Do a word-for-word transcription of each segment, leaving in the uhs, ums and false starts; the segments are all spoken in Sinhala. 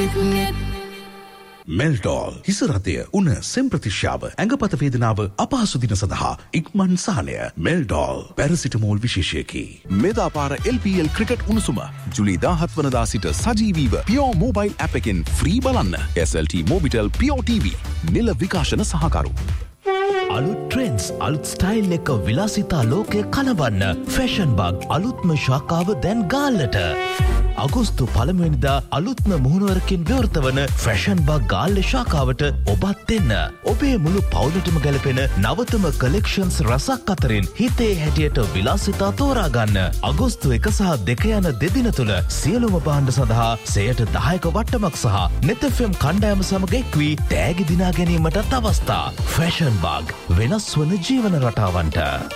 මෙල්ටෝල් හිසරතය උන සෙම්ප්‍රතිශ්‍යාව ඇඟපත වේදනාව අපහසු දින සඳහා ඉක්මන් සහනය මෙල්ටෝල් paracetamol විශේෂයකි. මෙදාපාර L P L cricket උණුසුම ජුලි දාහත් වනදා සිට සජීවීව පියෝ මොබයිල් ඇප් එකෙන් ෆ්‍රී බලන්න. එස් එල් ටී මොබිටෙල් පියෝ ටීවී නිල විකාශන සහකරු. අලුත් ට්‍රෙන්ඩ්ස් අලුත් ස්ටයිල් එක විලාසිතා ලෝකය කලබන්න ෆැෂන් බග් අලුත්ම ශාකාව දැන් ගාල්ලට. අගෝස්තු පළමුවෙනිදා අලුත්ම මුහුණුවරකින් විවෘත වන ෆැෂන් බග් ගාල්ල ශාකාවට ඔබත් එන්න. ඔබේ මුළු පවුලටම ගැලපෙන නවතම කලෙක්ෂන්ස් රසක් අතරින් හිතේ හැටියට විලාසිතා තෝරා ගන්න. අගෝස්තු එක සහ දෙක යන දෙදින තුල සියලුම භාණ්ඩ සඳහා සේයට දහයක වට්ටමක් සහ නෙත් එෆ් එම් කණ්ඩායම සමග එක් වී තෑගි දිනා ගැනීමටත් අවස්ථා. ෆැෂන් බග් වෙනස් වන ජීවන රටාවන්ට.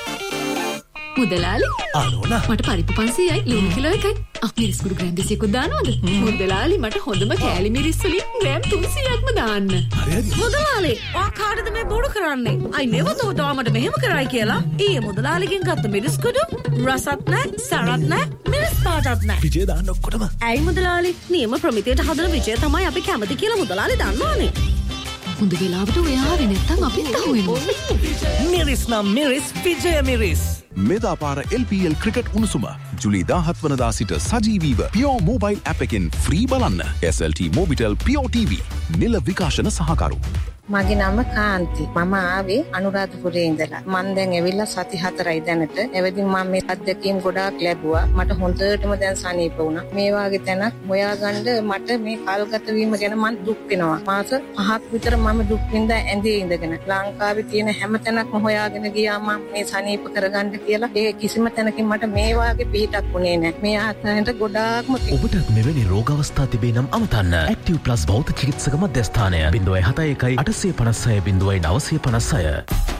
මුදලාලි අනෝනා මට පරිප්පු පන්සීයයි ලුණු කිලෝ එකයි මිරිස්කුඩු ග්‍රෑම් දෙසීයක්වත් දානවද? මුදලාලි මට හොඳම කෑලි මිරිස් වලින් ග්‍රෑම් තුන්සීයක්ම දාන්න. මුදලාලි ඔයා කාටද මේ බොරු කරන්නේ? I never thought ඔයා මට මෙහෙම කරයි කියලා. ඊයේ මුදලාලිගෙන් ගත්ත මිරිස්කුඩු රසත් නැහැ, සරත් නැහැ, මිරිස් පාටත් නැහැ. විජය දාන්න ඔක්කොටම. ඇයි මුදලාලි? නියම ප්‍රමිතියට හදන විජය තමයි අපි කැමති කියලා මුදලාලි දන්නවනේ. හොඳ වෙලාවට ඔයා ආවේ නැත්තම් අපිත් අහුවෙනවා. මිරිස් නම් මිරිස් විජය මිරිස්. මෙදාපාර එල් පී එල් ක්‍රිකට් උණුසුම ජුලි දාහත් වනදා සිට සජීවීව පියෝ මොබයිල් ඇප් එකෙන් ෆ්‍රී බලන්න. එස් එල් ටී මොබිටෙල් පියෝ ටීවී නිල විකාශන සහකරු. මගේ නම කාන්ති. මම ආවේ අනුරාධපුරේ ඉඳලා. මම දැන් ඇවිල්ලා සති හතරයි දැනට. එවෙදින් මම මේ අත්දැකීම් ගොඩාක් ලැබුවා. මට හොඳටම දැන් සනීප වුණා. මේ වාගේ තැනක් හොයාගන්න මට මේ කාලගත වීම ගැන මම දුක් වෙනවා. මාස පහක් විතර මම දුක් විඳා ඇඳේ ඉඳගෙන. ලංකාවේ තියෙන හැම තැනක්ම හොයාගෙන ගියා මම මේ සනීප කරගන්න කියලා. ඒ කිසිම තැනකින් මට මේ වාගේ පිටක් වුණේ නැහැ. මේ ආතනට ගොඩාක්ම ඔබට මෙවැනි රෝග අවස්ථා තිබේ නම් අමතන්න. ඇක්ටිව් ප්ලස් භෞතික චිකිත්සක මධ්‍යස්ථානය ज़ीरो सात एक आठ පනස් හය බිංදුවයි නවසිය පනස් හය.